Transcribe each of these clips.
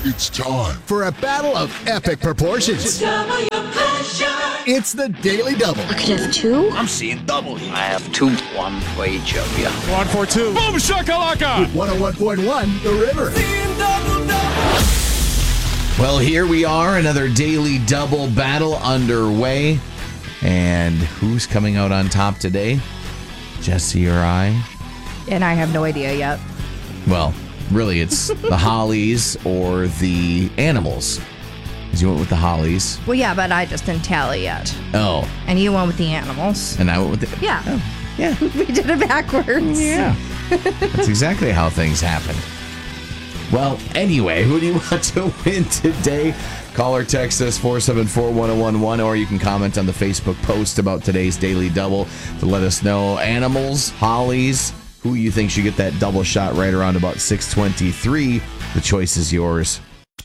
It's time for a battle of epic proportions. Double your pleasure. It's the Daily Double. I could have two. I'm seeing double here. I have two. One for each of you. 1 for 2. Boom shakalaka. 101.1 The River. Well, here we are, another Daily Double battle underway. And who's coming out on top today? Jesse or I? And I have no idea yet. Well, really, it's the Hollies or the Animals. Because you went with the Hollies. Well, yeah, but I just didn't tally yet. Oh. And you went with the Animals. And I went with the... Yeah. Oh, yeah. We did it backwards. Yeah. That's exactly how things happen. Well, anyway, who do you want to win today? Call or text us 474-1011, or you can comment on the Facebook post about today's Daily Double to let us know. Animals, Hollies, who you think should get that double shot right around about 6:23. The choice is yours.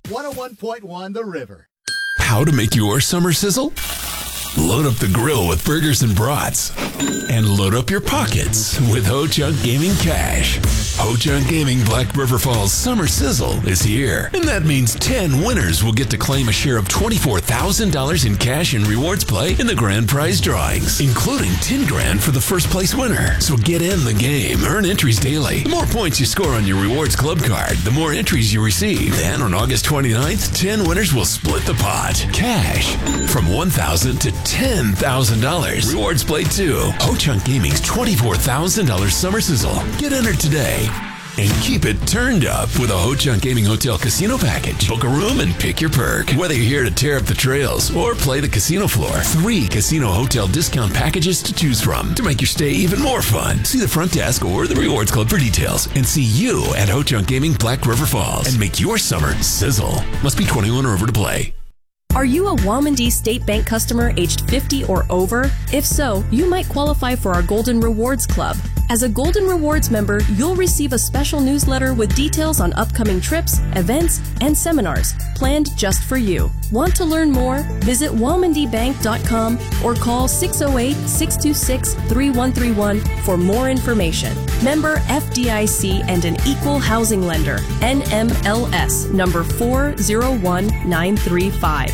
101.1 The River. How to make your summer sizzle? Load up the grill with burgers and brats. And load up your pockets with Ho-Chunk Gaming Cash. Ho-Chunk Gaming Black River Falls Summer Sizzle is here. And that means 10 winners will get to claim a share of $24,000 in cash and rewards play in the grand prize drawings, including $10,000 for the first place winner. So get in the game. Earn entries daily. The more points you score on your rewards club card, the more entries you receive. Then on August 29th, 10 winners will split the pot. Cash from $1,000 to $10,000. Rewards play too. Ho-Chunk Gaming's $24,000 Summer Sizzle. Get entered today. And keep it turned up with a Ho-Chunk Gaming Hotel Casino Package. Book a room and pick your perk. Whether you're here to tear up the trails or play the casino floor, 3 casino hotel discount packages to choose from to make your stay even more fun. See the front desk or the Rewards Club for details. And see you at Ho-Chunk Gaming Black River Falls. And make your summer sizzle. Must be 21 or over to play. Are you a Womandee State Bank customer aged 50 or over? If so, you might qualify for our Golden Rewards Club. As a Golden Rewards member, you'll receive a special newsletter with details on upcoming trips, events, and seminars planned just for you. Want to learn more? Visit WomandeeBank.com or call 608-626-3131 for more information. Member FDIC and an equal housing lender. NMLS number 401935.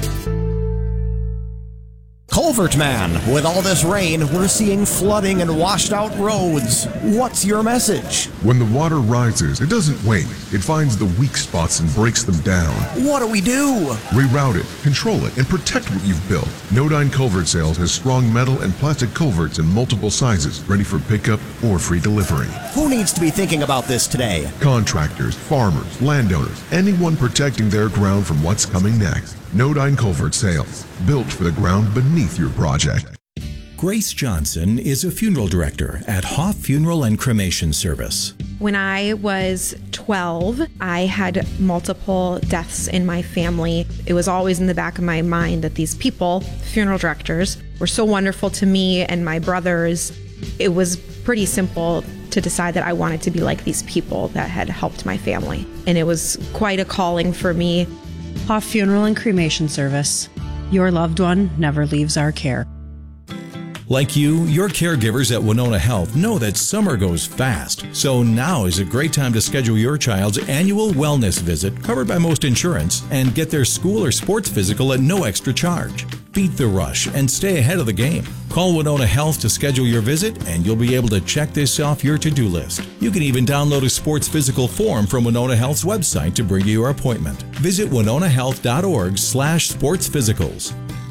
Culvert Man, with all this rain, we're seeing flooding and washed out roads. What's your message? When the water rises, it doesn't wait. It finds the weak spots and breaks them down. What do we do? Reroute it, control it, and protect what you've built. Nodine Culvert Sales has strong metal and plastic culverts in multiple sizes, ready for pickup or free delivery. Who needs to be thinking about this today? Contractors, farmers, landowners, anyone protecting their ground from what's coming next. Nodine Culvert Sales, built for the ground beneath your project. Grace Johnson is a funeral director at Hoff Funeral and Cremation Service. When I was 12, I had multiple deaths in my family. It was always in the back of my mind that these people, funeral directors, were so wonderful to me and my brothers. It was pretty simple to decide that I wanted to be like these people that had helped my family. And it was quite a calling for me. Hoff Funeral and Cremation Service. Your loved one never leaves our care. Like you, your caregivers at Winona Health know that summer goes fast. So now is a great time to schedule your child's annual wellness visit, covered by most insurance, and get their school or sports physical at no extra charge. Beat the rush and stay ahead of the game. Call Winona Health to schedule your visit, and you'll be able to check this off your to-do list. You can even download a sports physical form from Winona Health's website to bring you your appointment. Visit winonahealth.org/sportsphysicals.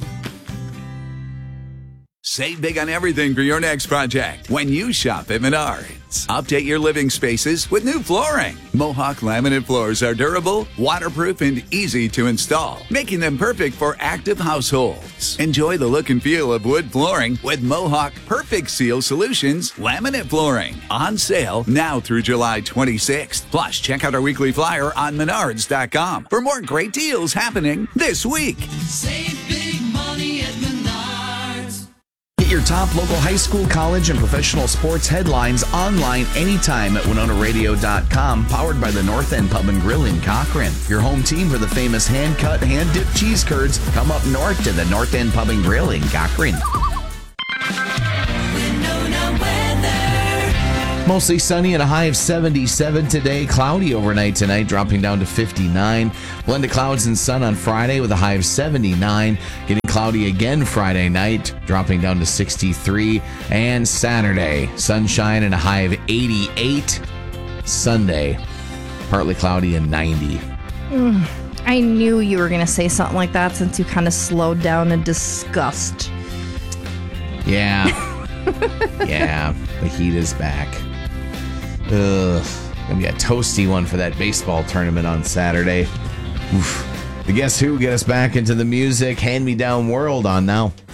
Save big on everything for your next project when you shop at Menards. Update your living spaces with new flooring. Mohawk laminate floors are durable, waterproof, and easy to install, making them perfect for active households. Enjoy the look and feel of wood flooring with Mohawk Perfect Seal Solutions laminate flooring. On sale now through July 26th. Plus, check out our weekly flyer on Menards.com for more great deals happening this week. Save big money at Menards. Get your top local high school, college, and professional sports headlines online anytime at WinonaRadio.com, powered by the North End Pub and Grill in Cochrane. Your home team for the famous hand-cut, hand-dipped cheese curds. Come up north to the North End Pub and Grill in Cochrane. Winona weather. Mostly sunny and a high of 77 today. Cloudy overnight tonight, dropping down to 59. Blend of clouds and sun on Friday with a high of 79. Getting cloudy again Friday night, dropping down to 63. And Saturday, sunshine and a high of 88. Sunday, partly cloudy and 90. I knew you were going to say something like that since you kind of slowed down in disgust. Yeah. Yeah, the heat is back. Ugh. Gonna be a toasty one for that baseball tournament on Saturday. Oof. The Guess Who get us back into the music hand-me-down world on now.